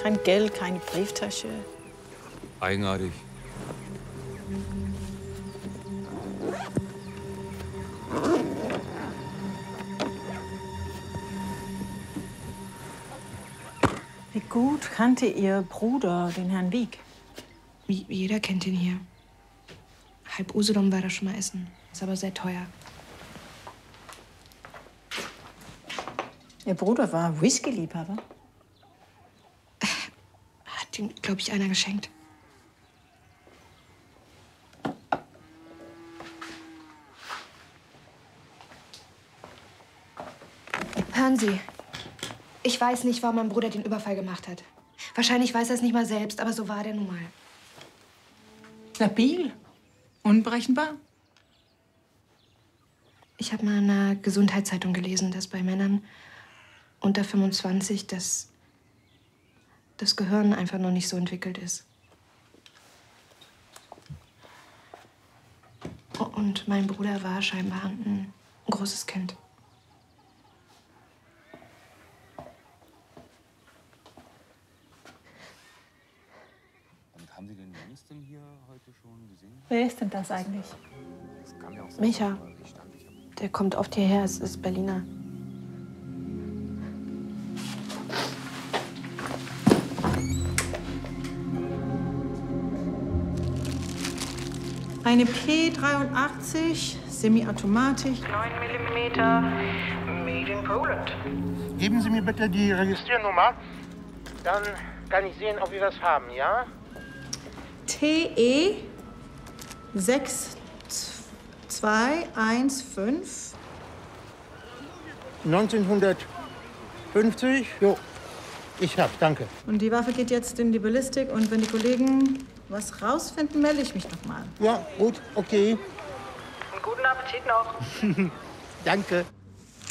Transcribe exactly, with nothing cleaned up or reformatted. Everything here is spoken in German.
Kein Geld, keine Brieftasche. Eigenartig. Wie gut kannte Ihr Bruder den Herrn Wieck? Wie jeder kennt ihn hier. Halb Usedom war da schon mal essen. Ist aber sehr teuer. Ihr Bruder war Whisky-Liebhaber? Hat ihm, glaube ich, einer geschenkt. Hören Sie, ich weiß nicht, warum mein Bruder den Überfall gemacht hat. Wahrscheinlich weiß er es nicht mal selbst, aber so war der nun mal. Stabil? Unberechenbar? Ich habe mal in einer Gesundheitszeitung gelesen, dass bei Männern unter fünfundzwanzig das, das Gehirn einfach noch nicht so entwickelt ist. Und mein Bruder war scheinbar ein großes Kind. Haben Sie den Jungs denn hier heute schon gesehen? Wer ist denn das eigentlich? Das kann ja auch sein, Micha. Der kommt oft hierher, es ist Berliner. Eine P dreiundachtzig, Semiautomatisch. neun Millimeter, made in Poland. Geben Sie mir bitte die Registriernummer. Dann kann ich sehen, ob wir was haben, ja? T E sechs zwei eins fünf. neunzehnhundertfünfzig. Jo, ich hab's, danke. Und die Waffe geht jetzt in die Ballistik. Und wenn die Kollegen was rausfinden, melde ich mich noch mal. Ja, gut, okay. Einen guten Appetit noch. Danke.